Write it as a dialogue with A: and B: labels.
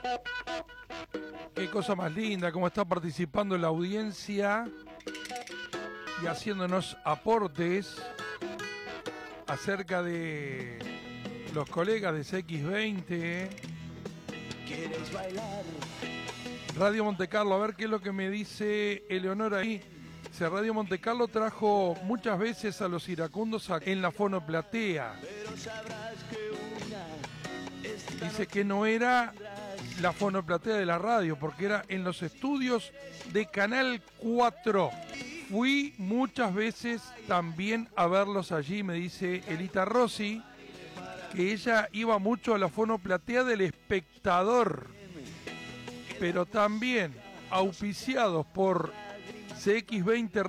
A: Qué cosa más linda, cómo está participando la audiencia y haciéndonos aportes acerca de los colegas de CX20.
B: ¿Quieres bailar?
A: Radio Montecarlo, a ver qué es lo que me dice Eleonora ahí. Dice, Radio Montecarlo trajo muchas veces a los iracundos en la fonoplatea.
B: Pero sabrás que una
A: Dice que no era la fonoplatea de la radio, porque era en los estudios de Canal 4. Fui muchas veces también a verlos allí, me dice Elita Rossi, que ella iba mucho a la fonoplatea del Espectador, pero también auspiciados por CX20